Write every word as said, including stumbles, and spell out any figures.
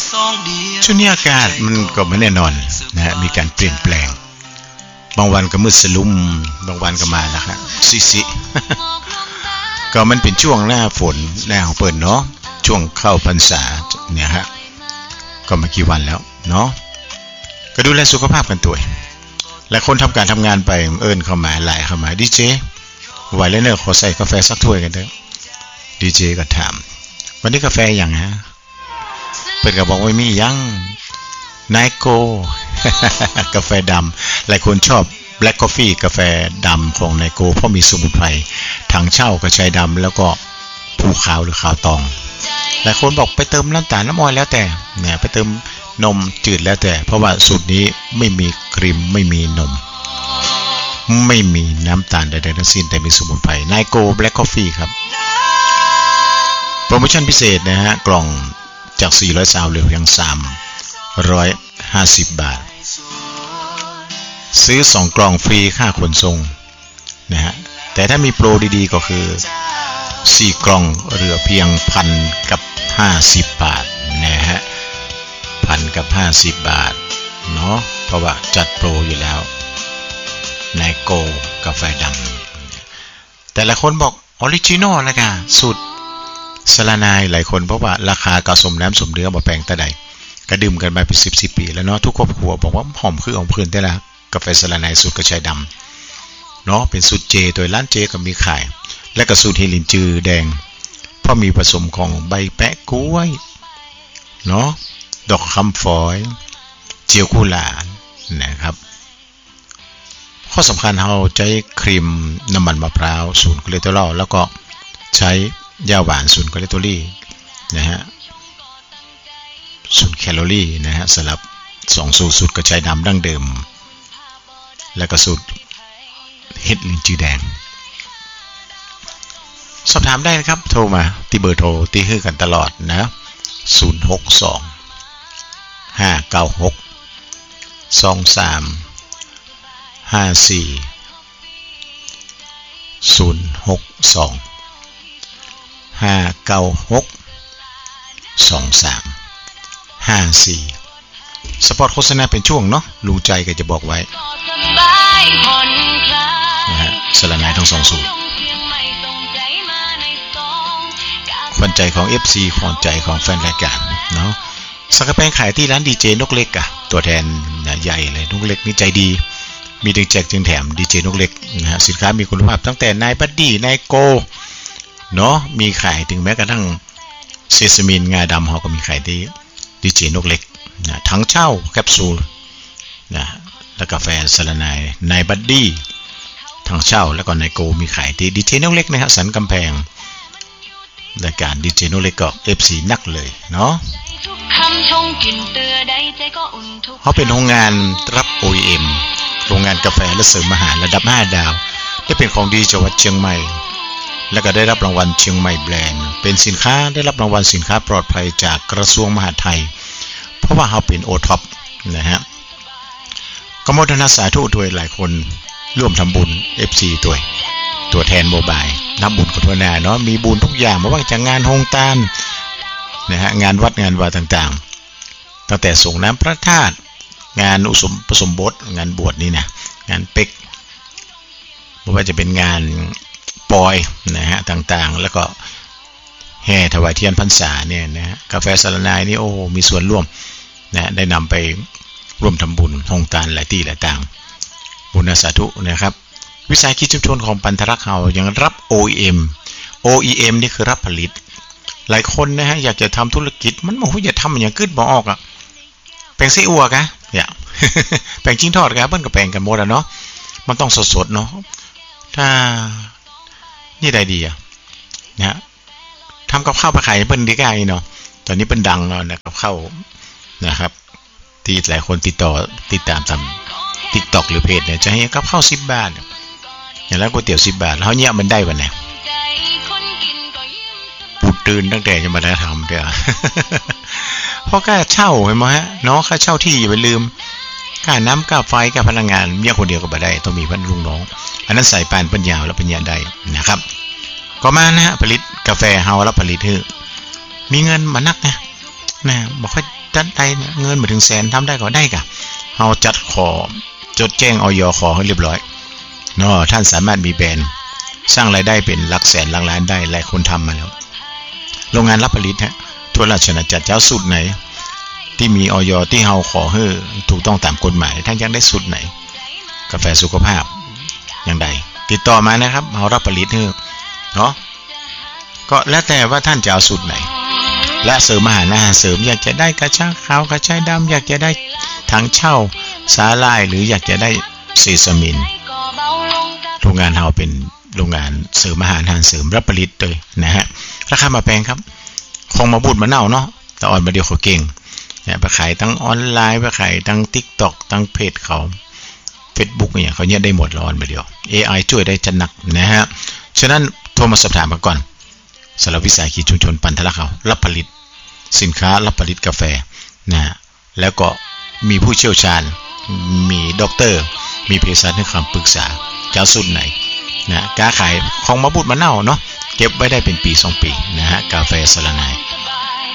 ช่วงนี้อากาศมันก็ไม่แน่นอนนะฮะมีการเปลี่ยนแปลงบางวันก็มืดสลุ่มบางวันก็มาแล้วครับซิซิ ก็มันเป็นช่วงหน้าฝนหน้าของเปิดเนาะช่วงเข้าพรรษาเนี่ยฮะก็มากี่วันแล้วเนาะก็ดูแลสุขภาพกันตัวและคนทำการทำงานไปเอิญเข้ามาหลายเข้ามาดีเจไหวแล้วเนอะขอใส่กาแฟสักถ้วยกันเถอะดีเจก็ถามวันนี้กาแฟอย่างฮะเปิดก็บอกว่ามียังไนโก กาแฟดำหลายคนชอบ Black Coffee กาแฟดำของไนโกเพราะมีสมุนไพรถังเช่ากระชายดำแล้วก็ภูขาวหรือขาวตองหลายคนบอกไปเติมน้ำตาลน้ำอ้อยแล้วแต่เนี่ยไปเติมนมจืดแล้วแต่เพราะว่าสูตรนี้ไม่มีครีมไม่มีนมไม่มีน้ำตาลใดๆทั้งสิ้นแต่มีสมุนไพรไนโก Black Coffee ครับโปรโมชั่นพิเศษนะฮะกล่องจากสี่ร้อยซาวเหลือเพียงสามร้อยห้าสิบบาทซื้อสองกล่องฟรีค่าขนส่งนะฮะแต่ถ้ามีโปรดีๆก็คือสี่กล่องเหลือเพียงพันกับห้าสิบบาทนะฮะพันกับห้าสิบบาทเนาะเพราะว่าจัดโปรอยู่แล้วไนโกกาแฟดำแต่ละคนบอกออริจินอลนะค่ะสูตรสลานายหลายคนเพราะว่าราคากระสมน้ำสมเนื้อบ่แพงแต่ใดกระดื่มกันมาเป็นสิบสิบปีแล้วเนาะทุกครอบครัวบอกว่าหอมคือของเพื่อนแต่ละกาแฟสลานายสูตรกระชายดำเนาะเป็นสูตรเจโดยร้านเจก็มีขายและก็สูตรเฮลินจือแดงเพราะมีผสมของใบแปะกล้วยเนาะดอกคำฝอยเจียวกุหลาบนะครับข้อสำคัญเราใช้ครีมน้ำมันมะพร้าวศูนย์คอเลสเตอรอลแล้วก็ใช้ยาหวานศูนย์คอเลสเตอรอลนะฮะศูนย์แคลอรี่นะฮะสำหรับสองสูตรสูตรกระชายดำดั้งเดิมและก็สูตรเห็ดลินจือแดงสอบถามได้นะครับโทรมาที่เบอร์โทรที่ให้กันตลอดนะศูนย์ หก สอง ห้า เก้า หก สอง สาม ห้า สี่ ศูนย์ หก สอง ห้า เก้า หก สอง สาม ห้า สี่สปอตโฆษณาเป็นช่วงเนาะลุงใจก็จะบอกไว้นะฮะสลานายทั้งสองสูตรขวัญใจของ เอฟ ซี ขวัญใจของแฟนรายการเนาะสักกะแพงขายที่ร้านดีเจนกเล็กอะตัวแทนใหญ่เลยนกเล็กนี่ใจดีมีดึงแจกจึงแถมดีเจนกเล็กนะฮะสินค้ามีคุณภาพตั้งแต่นายบัดดี้นายโกเนาะมีขายถึงแม้กระทั่งเซซามินงาดำเขาก็มีขายที่ดีเจนกเล็กนะทั้งเช่าแคปซูลนะแล้วกาแฟสลานายนายบัดดี้ทั้งเช่าแล้วก็นายโกมีขายที่ดีเจนกเล็กนะฮะสันกำแพงรายการดีเจนกเล็กก็ เอฟ ซี นักเลยเนาะเขาเป็นโรงงานรับ โอ อี เอ็ม โรงงานกาแฟและเสริมอาหารระดับห้าดาวได้เป็นของดีจังหวัดเชียงใหม่และก็ได้รับรางวัลเชียงใหม่แบรนด์เป็นสินค้าได้รับรางวัลสินค้าปลอดภัยจากกระทรวงมหาดไทยเพราะว่าเขาเป็นโอท็อปนะฮะก็โมทนาสาธุด้วยหลายคนร่วมทำบุญ เอฟ ซี ตัวตัวแทนโมบายทำบุญกับทั่วหน้าเนาะมีบุญทุกอย่างไม่ว่าจะงานโฮงตานนะฮะงานวัดงานวาต่างๆตั้งแต่ส่งน้ำพระธาตุงานอุสมผสมบทงานบวชนี่นะงานเป็กไม่ว่าจะเป็นงานปอยนะฮะต่างๆแล้วก็แห่ถวายเทียนพรรษาเนี่ยนะฮะกาแฟสลานายนี่โอ้มีส่วนร่วมนะได้นำไปร่วมทำบุญโฮงตานหลายที่หลายต่างบุญสาธุนะครับวิสาหกิจชุมชนของปันธรักษ์เฮายังรับ โอ อี เอ็ม โอ อี เอ็ม นี่คือรับผลิตหลายคนนะฮะอยากจะทำธุรกิจมันบอกว่าอย่าทำอย่างขึ้นบ่ออกอ่ะแปลงไส้อั่วกะอย่า แปลงจิ้งทอดกะเปิ้นก็แปลงกันหมดอ่ะเนาะมันต้องสดๆเนาะถ้านี่ได้ดีอ่ะนะทำกับข้าวไปขายเปิ้นดีกว่าเนาะตอนนี้เป็นดังแล้วนะกับข้าวนะครับที่หลายคนติดต่อติดตามตาม TikTok หรือเพจเนี่ยจะให้กับข้าวสิบบาทอย่างแล้วก๋วยเตี๋ยวสิบบาทแล้วเนี่ยมันได้วันไหนปูตื่นตั้งแต่จะมาได้ทำเด้อ เพราะค่าเช่าเห็นไหมฮะเนาะค่าเช่าที่อย่าไปลืมค่าน้ำค่าไฟค่าพลังงานเมียคนเดียวก็บ่ได้ต้องมีเพื่อนลุงน้องอันนั้นใส่ปานปัญญาแล้วปัญญาได้นะครับก็มานะฮะผลิตกาแฟเฮาแล้วผลิตคือมีเงินมานักนะนะบ่ค่อยจัดได้เงินมาถึงแสนทำได้ก็ได้กะเฮาจัดขอจดแจ้งอย.ขอให้เรียบร้อยเนาะท่านสามารถมีแบรนด์สร้างรายได้เป็นหลักแสนหลักล้านได้หลายคนทำมาแล้วโรงงานรับผลิตฮะทั่วราชอาณาจักรเจ้าสูตรไหนที่มีอย.ที่เฮาขอให้ถูกต้องตามกฎหมายท่านยังได้สูตรไหนกาแฟสุขภาพอย่างใดติดต่อมานะครับเฮารับผลิตให้เนาะก็แล้วแต่ว่าท่านจะเอาสูตรไหนและเสริมอาหารอาหารเสริมอยากจะได้กระชายขาวกระชายดำอยากจะได้ถังเช่าสาหร่ายหรืออยากจะได้เซซามินโรงงานเฮาเป็นโรงงานเสริมอาหารอาหารเสริมรับผลิตเลยนะฮะราคามาแพงครับคงมาบูดมาเน่าเนาะแต่ออนมาเดียวเขาเก่งเนี่ยไปขายทั้งออนไลน์ไปขายทั้ง TikTok ทั้งเพจเขา Facebook อย่างเขาเนี่ยได้หมดแล้วออนมาเดียว เอ ไอ ช่วยได้จัดหนักนะฮะฉะนั้นโทรมาสอบถามมาก่อนสำหรับวิสาหกิจชุมชนปันทละเขารับผลิตสินค้ารับผลิตกาแฟนะแล้วก็มีผู้เชี่ยวชาญมีด็อกเตอร์มีเภสัชให้คำปรึกษาเจ้าสูตรไหนนะการขายของมะบุดมะเน่าเนาะเก็บไว้ได้เป็นปีสองปีนะฮะกาแฟสะระนาย